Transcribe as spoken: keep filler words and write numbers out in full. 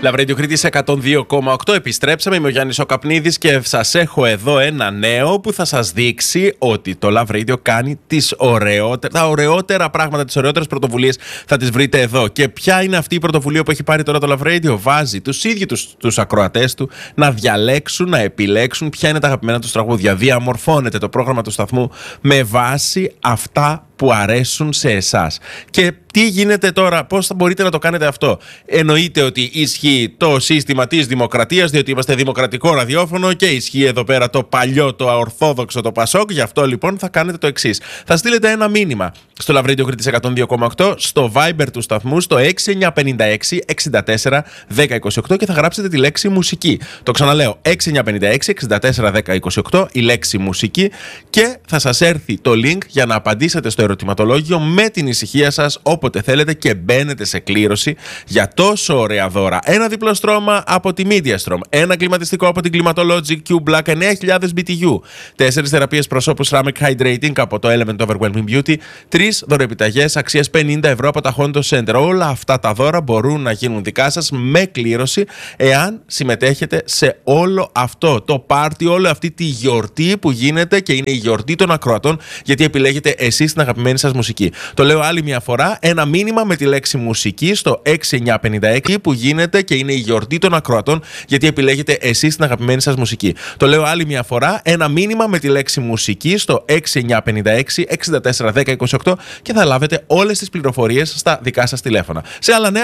Love Radio Κρήτης εκατόν δύο κόμμα οκτώ. Επιστρέψαμε, είμαι ο Γιάννης ο Καπνίδης και σας έχω εδώ ένα νέο που θα σας δείξει ότι το Love Radio κάνει τις ωραιότερα, τα ωραιότερα πράγματα, τις ωραιότερες πρωτοβουλίες θα τις βρείτε εδώ. Και ποια είναι αυτή η πρωτοβουλία που έχει πάρει τώρα το Love Radio? Βάζει τους ίδιους τους, τους ακροατές του να διαλέξουν, να επιλέξουν ποια είναι τα αγαπημένα τους τραγούδια. Διαμορφώνεται το πρόγραμμα του σταθμού με βάση αυτά που αρέσουν σε εσάς. Και τι γίνεται τώρα, πώς θα μπορείτε να το κάνετε αυτό? Εννοείται ότι ισχύει το σύστημα της δημοκρατίας, διότι είμαστε δημοκρατικό ραδιόφωνο και ισχύει εδώ πέρα το παλιό, το αορθόδοξο, το Πασόκ. Γι' αυτό λοιπόν θα κάνετε το εξής. Θα στείλετε ένα μήνυμα στο Love Radio Κρήτης εκατόν δύο κόμμα οκτώ, στο Viber του σταθμού, στο έξι εννιά πέντε έξι εξήντα τέσσερα δέκα είκοσι οκτώ και θα γράψετε τη λέξη μουσική. Το ξαναλέω, έξι εννιά πέντε έξι εξήντα τέσσερα δέκα είκοσι οκτώ, η λέξη μουσική, και θα σας έρθει το link για να απαντήσετε στο ερωτηματολόγιο με την ησυχία σας όποτε θέλετε και μπαίνετε σε κλήρωση για τόσο ωραία δώρα. Ένα διπλό στρώμα από τη MediaStrom, ένα κλιματιστικό από την Climatologic Q Black εννέα χιλιάδες μπι τι γιου, τέσσερις θεραπείες προσώπου Ceramic Hydrating από το Element Overwhelming Beauty, τρεις δωροεπιταγές αξίας πενήντα ευρώ από τα Hondo Center. Όλα αυτά τα δώρα μπορούν να γίνουν δικά σας με κλήρωση εάν συμμετέχετε σε όλο αυτό το πάρτι, όλη αυτή τη γιορτή που γίνεται, και είναι η γιορτή των ακροατών γιατί επιλέγετε εσείς την αγαπημένη σας μουσική. Το λέω άλλη μια φορά, ένα μήνυμα με τη λέξη μουσική στο έξι εννιά πέντε έξι που γίνεται και είναι η γιορτή των ακροατών γιατί επιλέγετε εσείς την αγαπημένη σας μουσική. Το λέω άλλη μια φορά, ένα μήνυμα με τη λέξη μουσική στο έξι εννιά πέντε έξι εξήντα τέσσερα δέκα είκοσι οκτώ και θα λάβετε όλες τις πληροφορίες στα δικά σας τηλέφωνα. Σε άλλα νέα,